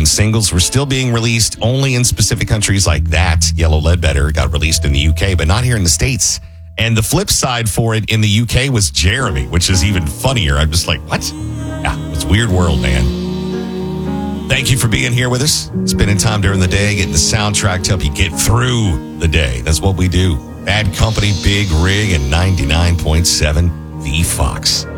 when singles were still being released only in specific countries like that. Yellow Ledbetter got released in the UK, but not here in the States. And the flip side for it in the UK was Jeremy, which is even funnier. I'm just like, what? Yeah, it's a weird world, man. Thank you for being here with us, spending time during the day, getting the soundtrack to help you get through the day. That's what we do. Bad Company, Big Rig, and 99.7 The Fox.